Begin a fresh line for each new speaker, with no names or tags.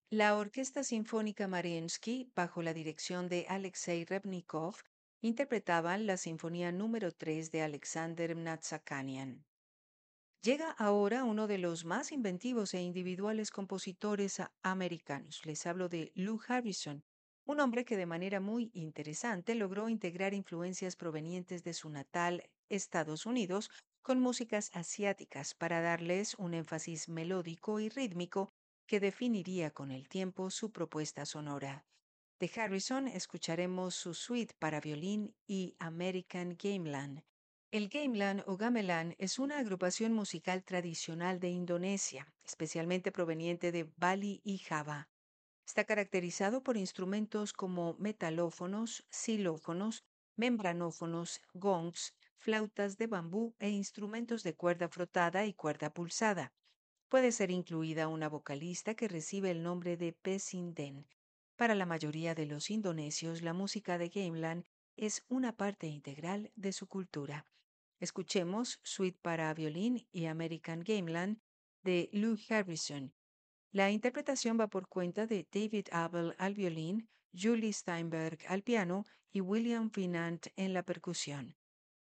La Orquesta Sinfónica Mariinsky, bajo la dirección de Alexei Rebnikov, interpretaba la Sinfonía número 3 de Alexander Mnatsakanian. Llega ahora uno de los más inventivos e individuales compositores americanos. Les hablo de Lou Harrison, un hombre que de manera muy interesante logró integrar influencias provenientes de su natal Estados Unidos con músicas asiáticas para darles un énfasis melódico y rítmico que definiría con el tiempo su propuesta sonora. De Harrison escucharemos su suite para violín y American Gamelan. El gamelan o gamelan es una agrupación musical tradicional de Indonesia, especialmente proveniente de Bali y Java. Está caracterizado por instrumentos como metalófonos, xilófonos, membranófonos, gongs, flautas de bambú e instrumentos de cuerda frotada y cuerda pulsada. Puede ser incluida una vocalista que recibe el nombre de Pesinden. Para la mayoría de los indonesios, la música de gamelan es una parte integral de su cultura. Escuchemos Suite para violín y American Gamelan de Lou Harrison. La interpretación va por cuenta de David Abel al violín, Julie Steinberg al piano y William Vinant en la percusión.